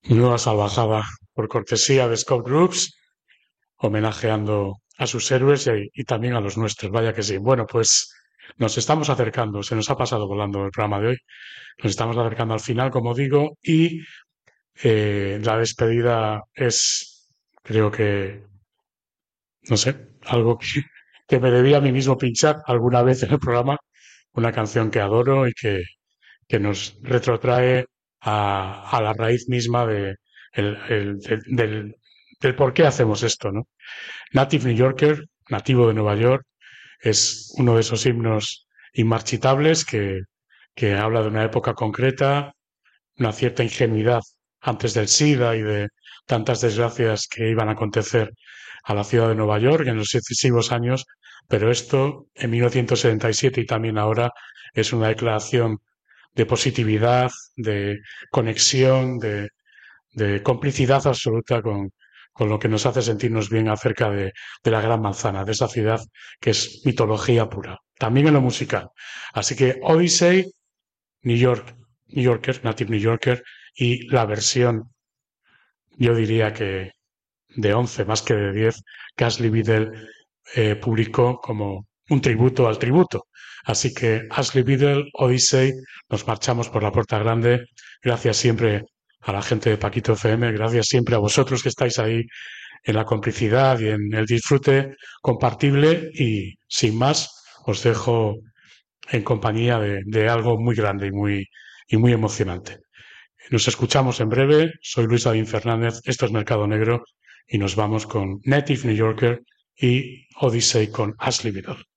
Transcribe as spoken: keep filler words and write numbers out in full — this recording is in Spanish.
Nueva salvajada por cortesía de Scout Groups, homenajeando a sus héroes y, y también a los nuestros. Vaya que sí. Bueno, pues nos estamos acercando, se nos ha pasado volando el programa de hoy. Nos estamos acercando al final, como digo, y eh, la despedida es, creo que, no sé, algo que, que me debía a mí mismo pinchar alguna vez en el programa, una canción que adoro y que, que nos retrotrae a, a la raíz misma de, el- el- del, del, del por qué hacemos esto, ¿no? Native New Yorker, nativo de Nueva York, es uno de esos himnos inmarchitables que, que habla de una época concreta, una cierta ingenuidad antes del SIDA y de tantas desgracias que iban a acontecer a la ciudad de Nueva York en los sucesivos años, pero esto en mil novecientos setenta y siete y también ahora es una declaración de positividad, de conexión, de, de complicidad absoluta con, con, lo que nos hace sentirnos bien acerca de, de, la Gran Manzana, de esa ciudad que es mitología pura, también en lo musical. Así que Odyssey, New York, New Yorker, Native New Yorker, y la versión, yo diría que de once más que de diez, que Ashley Biddle eh, publicó como un tributo al tributo. Así que Ashley Biddle, Odyssey, nos marchamos por la puerta grande. Gracias siempre a la gente de Paquito F M, gracias siempre a vosotros que estáis ahí en la complicidad y en el disfrute compartible y sin más os dejo en compañía de, de algo muy grande y muy, y muy emocionante. Nos escuchamos en breve. Soy Luis David Fernández. Esto es Mercado Negro y nos vamos con Native New Yorker y Odyssey con Ashley Biddle.